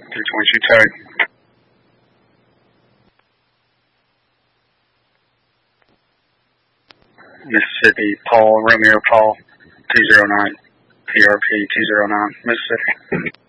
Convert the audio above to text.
322 tag. Mississippi, Paul, Romeo, Paul, 209, PRP 209, Mississippi.